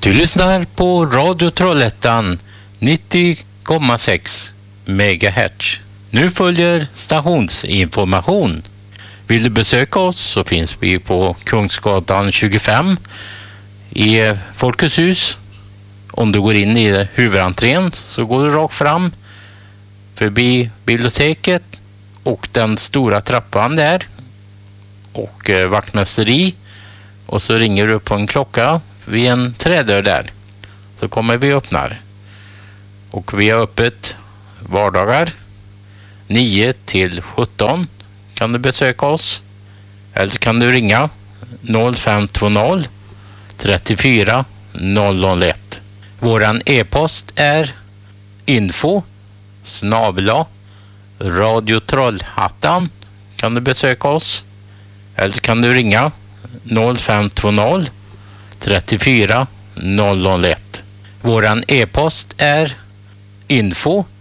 Du lyssnar på Radio Trollhättan 90,6 MHz. Nu följer stationsinformation. Vill du besöka oss så finns vi på Kungsgatan 25 i Folkets hus. Om du går in i huvudentrén så går du rakt fram förbi biblioteket och den stora trappan där och vaktmästeri, och så ringer du på en klocka vid en trädörr där, så kommer vi öppnar. Och vi har öppet vardagar 9 till 17 kan du besöka oss, eller kan du ringa 0520 34 001. Våran e-post är info@radiotrollhättan. Kan du besöka oss, eller kan du ringa 0520 34 001. Våran e-post är info